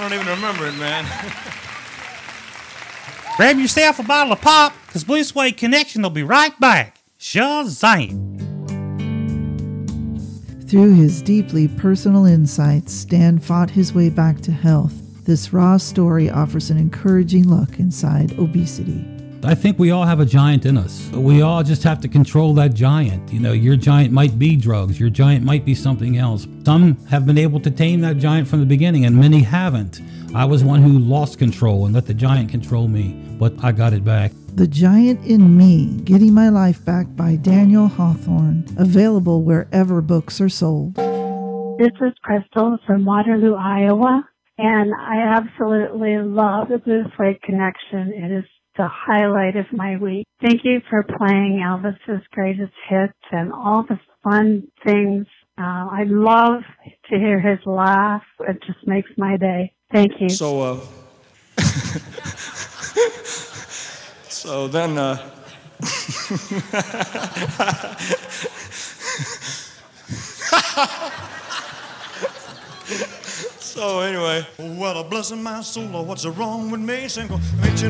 don't even remember it, man. Grab yourself a bottle of pop, because Blue Suede Connection will be right back. Shazam! Through his deeply personal insights, Stan fought his way back to health. This raw story offers an encouraging look inside obesity. I think we all have a giant in us. We all just have to control that giant. You know, your giant might be drugs. Your giant might be something else. Some have been able to tame that giant from the beginning, and many haven't. I was one who lost control and let the giant control me, but I got it back. The Giant in Me, Getting My Life Back by Daniel Hawthorne. Available wherever books are sold. This is Crystal from Waterloo, Iowa, and I absolutely love the Blue Suede Connection. It is the highlight of my week. Thank you for playing Elvis's greatest hits and all the fun things. I love to hear his laugh. It just makes my day. Thank you. So then, so anyway. Well, bless my soul, what's wrong with me? Single,